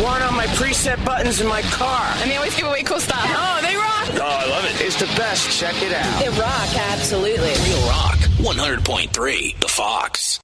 One on my preset buttons in my car. And they always give away cool stuff. Oh, they rock. Oh, I love it. It's the best. Check it out. They rock, absolutely. Real Rock, 100.3, The Fox.